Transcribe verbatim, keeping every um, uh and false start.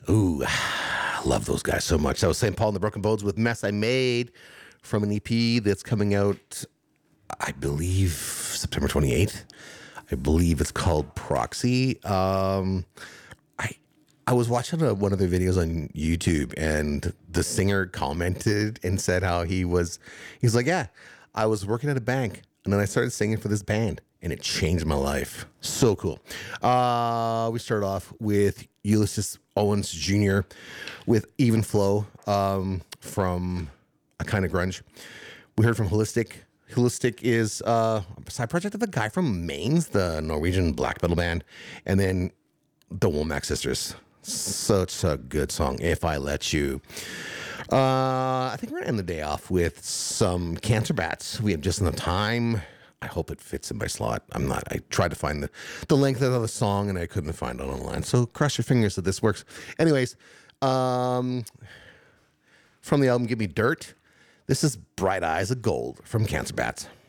Ooh, I love those guys so much. That was Saint Paul and the Broken Bones with Mess I Made from an E P that's coming out, I believe, September twenty-eighth. I believe it's called Proxy. Um, I I was watching a, one of their videos on YouTube, and the singer commented and said how he was, he's like, yeah, I was working at a bank, and then I started singing for this band, and it changed my life. So cool. Uh, we start off with Ulysses Owens Junior with Even Flow um, from A Kind of Grunge. We heard from Holistic. Holistic is uh, a side project of a guy from Mainz, the Norwegian black metal band, and then the Womack Sisters. Such a good song, If I Let You. Uh, I think we're going to end the day off with some Cancer Bats. We have just enough time. I hope it fits in my slot. I'm not. I tried to find the, the length of the song, and I couldn't find it online. So cross your fingers that this works. Anyways, um, from the album Give Me Dirt, this is Bright Eyes of Gold from Cancer Bats.